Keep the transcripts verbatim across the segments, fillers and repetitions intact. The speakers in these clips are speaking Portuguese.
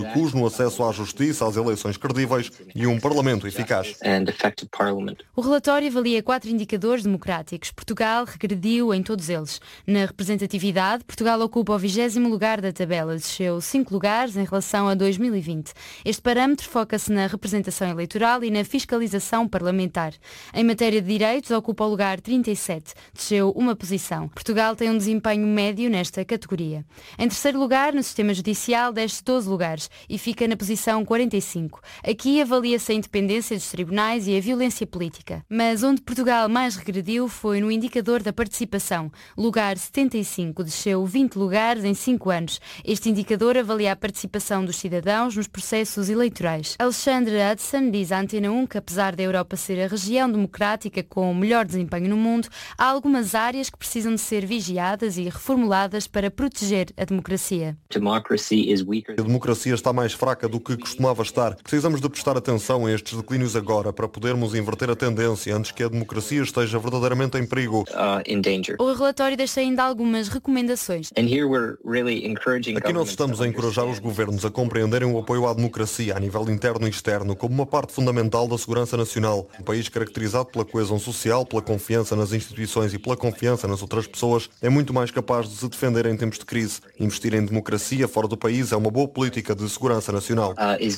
recuos no acesso à justiça, às eleições credíveis e um parlamento eficaz. O relatório avalia quatro indicadores democráticos. Portugal regrediu em todos eles. Na representatividade, Portugal ocupa o vigésimo lugar da tabela, desceu cinco lugares em relação a dois mil e vinte. Este parâmetro foca-se na representação eleitoral e na fiscalização parlamentar. Em matéria de direitos, ocupa o lugar trinta e sete, desceu uma posição. Portugal tem um desempenho médio nesta categoria. Em terceiro lugar, no sistema judicial, desce doze lugares e fica na posição quarenta e cinco. Aqui avalia-se a independência dos tribunais e a violência política. Mas onde Portugal mais regrediu foi no indicador da participação. Lugar setenta e cinco, desceu vinte lugares em cinco anos. Este indicador avalia a participação dos cidadãos nos processos eleitorais. Alexandre Hudson diz à Antena um que, apesar da Europa ser a região democrática com o melhor desempenho no mundo, há algumas áreas que precisam de ser vigiadas e reformuladas para proteger a democracia. A democracia está mais fraca do que costumava estar. Precisamos de prestar atenção a estes declínios agora para podermos inverter a tendência antes que a democracia esteja verdadeiramente em perigo. O relatório deixa ainda algumas recomendações. Aqui nós estamos a encorajar os governos a compreenderem o apoio à democracia a nível interno e externo como uma parte fundamental da segurança nacional. Um país caracterizado pela coesão social, pela confiança nas instituições e pela confiança nas outras pessoas é muito mais capaz de se defender em tempos de crise. Investir em democracia fora do país é uma boa política de segurança nacional.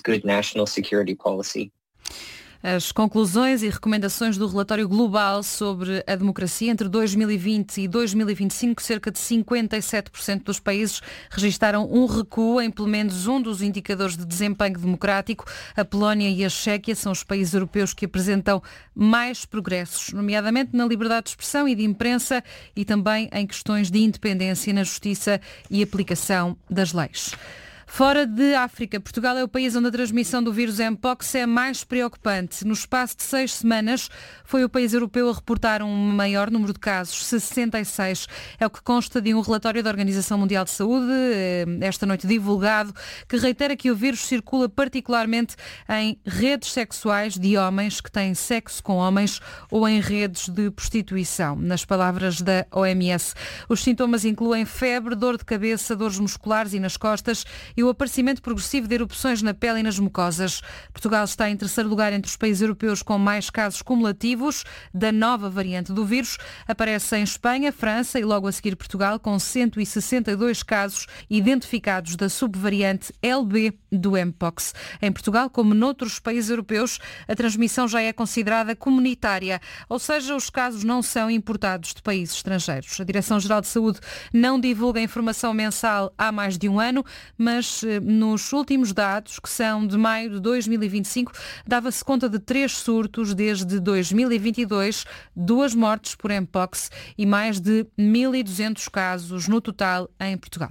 As conclusões e recomendações do relatório global sobre a democracia entre dois mil e vinte e dois mil e vinte e cinco, cerca de cinquenta e sete por cento dos países registaram um recuo em pelo menos um dos indicadores de desempenho democrático. A Polónia e a Chequia são os países europeus que apresentam mais progressos, nomeadamente na liberdade de expressão e de imprensa e também em questões de independência na justiça e aplicação das leis. Fora de África, Portugal é o país onde a transmissão do vírus Mpox é mais preocupante. No espaço de seis semanas, foi o país europeu a reportar um maior número de casos, sessenta e seis. É o que consta de um relatório da Organização Mundial de Saúde, esta noite divulgado, que reitera que o vírus circula particularmente em redes sexuais de homens que têm sexo com homens ou em redes de prostituição. Nas palavras da O M S, os sintomas incluem febre, dor de cabeça, dores musculares e nas costas e o aparecimento progressivo de erupções na pele e nas mucosas. Portugal está em terceiro lugar entre os países europeus com mais casos cumulativos da nova variante do vírus. Aparece em Espanha, França e logo a seguir Portugal, com cento e sessenta e dois casos identificados da subvariante L B do Mpox. Em Portugal, como noutros países europeus, a transmissão já é considerada comunitária, ou seja, os casos não são importados de países estrangeiros. A Direção-Geral de Saúde não divulga informação mensal há mais de um ano, mas nos últimos dados, que são de maio de dois mil e vinte e cinco, dava-se conta de três surtos desde dois mil e vinte e dois, duas mortes por Mpox e mais de mil e duzentos casos no total em Portugal.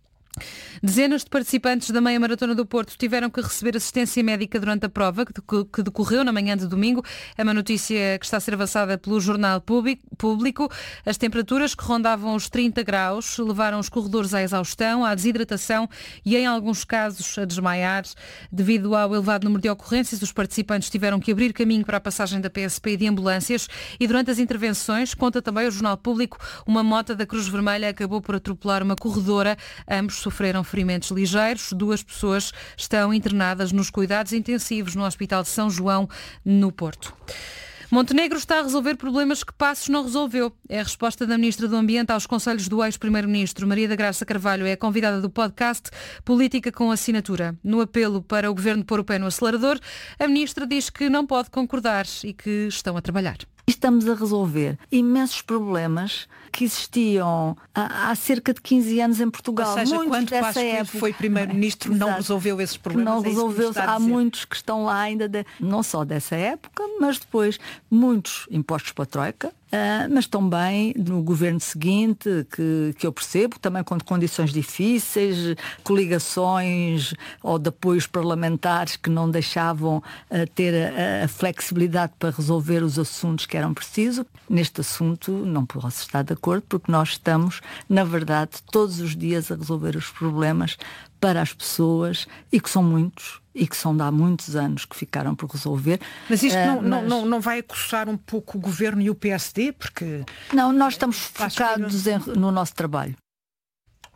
Dezenas de participantes da Meia Maratona do Porto tiveram que receber assistência médica durante a prova, que decorreu na manhã de domingo. É uma notícia que está a ser avançada pelo Jornal Público. As temperaturas que rondavam os trinta graus levaram os corredores à exaustão, à desidratação e, em alguns casos, a desmaiar. Devido ao elevado número de ocorrências, os participantes tiveram que abrir caminho para a passagem da P S P e de ambulâncias e, durante as intervenções, conta também o Jornal Público, uma moto da Cruz Vermelha acabou por atropelar uma corredora. Ambos sofreram ferimentos ligeiros. Duas pessoas estão internadas nos cuidados intensivos no Hospital de São João, no Porto. Montenegro está a resolver problemas que Passos não resolveu. É a resposta da Ministra do Ambiente aos conselhos do ex-Primeiro-Ministro. Maria da Graça Carvalho é a convidada do podcast Política com Assinatura. No apelo para o Governo pôr o pé no acelerador, a Ministra diz que não pode concordar e que estão a trabalhar. Estamos a resolver imensos problemas que existiam há, há cerca de quinze anos em Portugal. Ou seja, muitos quando dessa Passos época, foi Primeiro-Ministro, não resolveu esses problemas? Não é resolveu. Que há muitos que estão lá ainda, de, não só dessa época, mas depois muitos impostos para a Troika. Uh, mas também no governo seguinte, que, que eu percebo, também com condições difíceis, coligações ou de apoios parlamentares que não deixavam uh, ter a, a flexibilidade para resolver os assuntos que eram precisos. Neste assunto não posso estar de acordo, porque nós estamos, na verdade, todos os dias a resolver os problemas para as pessoas, e que são muitos, e que são de há muitos anos que ficaram por resolver. Mas isto não, uh, mas... não, não, não vai acossar um pouco o Governo e o P S D? Porque... Não, nós estamos focados em, no nosso trabalho.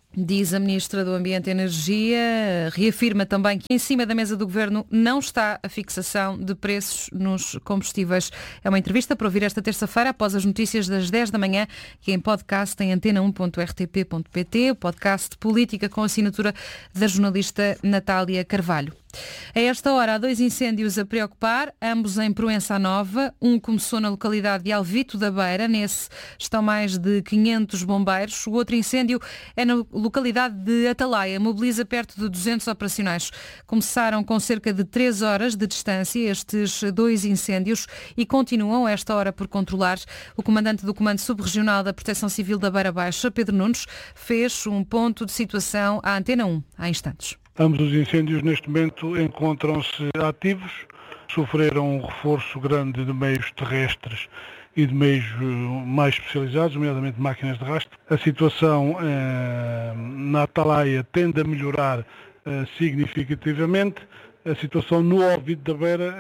Diz a Ministra do Ambiente e Energia, reafirma também que em cima da mesa do Governo não está a fixação de preços nos combustíveis. É uma entrevista para ouvir esta terça-feira após as notícias das dez da manhã e em podcast em antena um ponto r t p ponto p t, o podcast Política com assinatura da jornalista Natália Carvalho. A esta hora há dois incêndios a preocupar, ambos em Proença Nova. Um começou na localidade de Alvito da Beira, nesse estão mais de quinhentos bombeiros. O outro incêndio é na localidade de Atalaia, mobiliza perto de duzentos operacionais. Começaram com cerca de três horas de distância estes dois incêndios e continuam a esta hora por controlar. O comandante do Comando Subregional da Proteção Civil da Beira Baixa, Pedro Nunes, fez um ponto de situação à Antena um há instantes. Ambos os incêndios neste momento encontram-se ativos, sofreram um reforço grande de meios terrestres e de meios mais especializados, nomeadamente máquinas de rastro. A situação eh, na Atalaia tende a melhorar eh, significativamente. A situação no Alvito da Beira,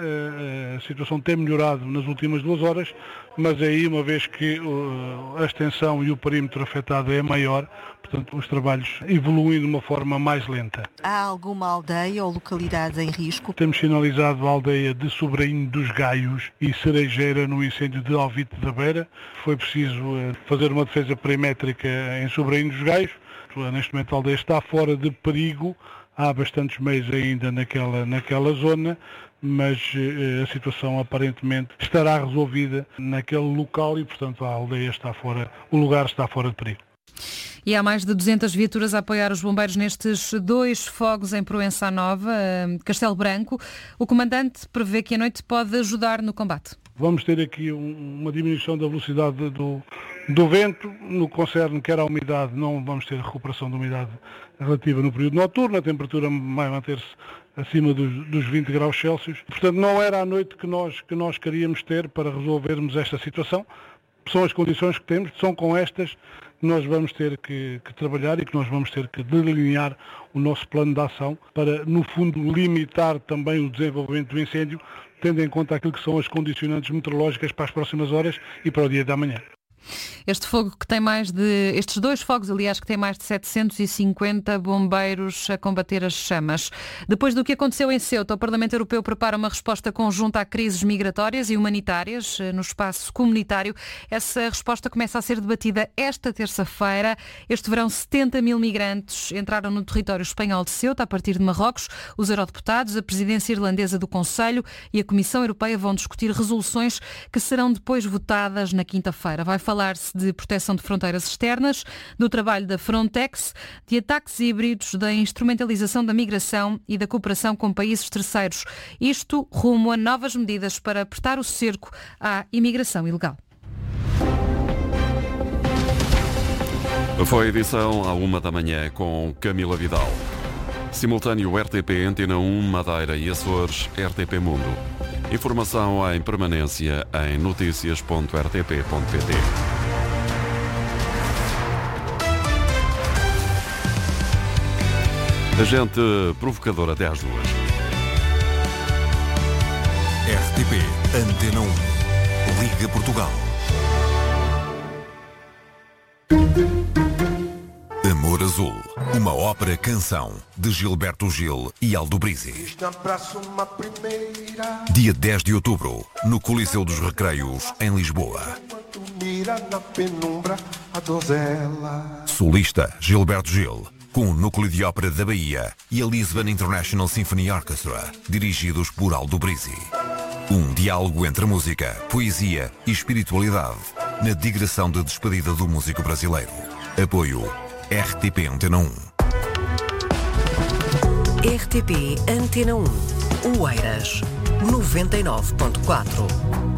a situação tem melhorado nas últimas duas horas, mas aí, uma vez que a extensão e o perímetro afetado é maior, portanto, os trabalhos evoluem de uma forma mais lenta. Há alguma aldeia ou localidade em risco? Temos sinalizado a aldeia de Sobrainho dos Gaios e Cerejeira no incêndio de Alvito da Beira. Foi preciso fazer uma defesa perimétrica em Sobrainho dos Gaios. Neste momento a aldeia está fora de perigo. Há bastantes meios ainda naquela, naquela zona, mas eh, a situação aparentemente estará resolvida naquele local e, portanto, a aldeia está fora, o lugar está fora de perigo. E há mais de duzentas viaturas a apoiar os bombeiros nestes dois fogos em Proença Nova, Castelo Branco. O comandante prevê que a noite pode ajudar no combate. Vamos ter aqui um, uma diminuição da velocidade do, do vento. No que concerne quer à umidade, não vamos ter recuperação da umidade relativa no período noturno. A temperatura vai manter-se acima dos, dos vinte graus Celsius. Portanto, não era a noite que nós, que nós queríamos ter para resolvermos esta situação. São as condições que temos, são com estas que nós vamos ter que, que trabalhar e que nós vamos ter que delinear o nosso plano de ação para, no fundo, limitar também o desenvolvimento do incêndio, tendo em conta aquilo que são as condicionantes meteorológicas para as próximas horas e para o dia da manhã. Este fogo que tem mais de, estes dois fogos, aliás, que tem mais de setecentos e cinquenta bombeiros a combater as chamas. Depois do que aconteceu em Ceuta, o Parlamento Europeu prepara uma resposta conjunta a crises migratórias e humanitárias no espaço comunitário. Essa resposta começa a ser debatida esta terça-feira. Este verão, setenta mil migrantes entraram no território espanhol de Ceuta a partir de Marrocos. Os eurodeputados, a presidência irlandesa do Conselho e a Comissão Europeia vão discutir resoluções que serão depois votadas na quinta-feira. Vai falar-se de proteção de fronteiras externas, do trabalho da Frontex, de ataques híbridos, da instrumentalização da migração e da cooperação com países terceiros. Isto rumo a novas medidas para apertar o cerco à imigração ilegal. Foi a edição à uma da manhã com Camila Vidal. Simultâneo R T P, Antena um, Madeira e Açores, R T P Mundo. Informação em permanência em notícias ponto r t p ponto p t. Agente provocador até às duas. R T P, Antena um, Liga Portugal. Amor Azul, uma ópera-canção de Gilberto Gil e Aldo Brizzi. Dia dez de outubro, no Coliseu dos Recreios, em Lisboa. Solista Gilberto Gil, com o Núcleo de Ópera da Bahia e a Lisbon International Symphony Orchestra, dirigidos por Aldo Brizzi. Um diálogo entre música, poesia e espiritualidade, na digressão de despedida do músico brasileiro. Apoio R T P Antena um. R T P Antena um. Oeiras noventa e nove ponto quatro.